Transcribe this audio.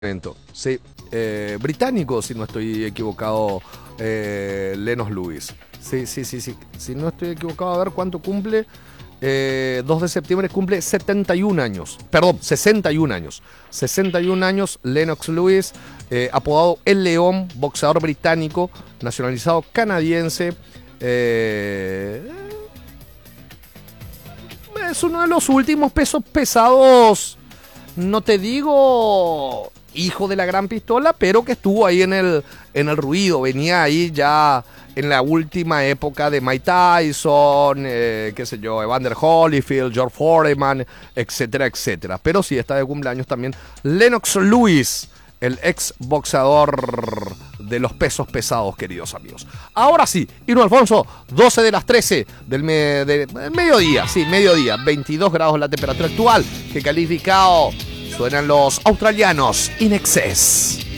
evento. Sí, británico, si no estoy equivocado, Lennox Lewis. Sí, sí, sí, sí. Si no estoy equivocado, a ver cuánto cumple. 2 de septiembre cumple 71 años. Perdón, 61 años. 61 años, Lennox Lewis, apodado El León, boxeador británico, nacionalizado canadiense. Es uno de los últimos pesos pesados, no te digo hijo de la gran pistola, pero que estuvo ahí en el ruido. Venía ahí ya en la última época de Mike Tyson, qué sé yo, Evander Holyfield, George Foreman, etcétera, etcétera. Pero sí, está de cumpleaños también Lennox Lewis, el ex boxeador de los pesos pesados, queridos amigos. Ahora sí, Hino Alfonso, 12 de las 13 del mediodía, sí, mediodía, 22 grados la temperatura actual, que calificado suenan los australianos In Excess.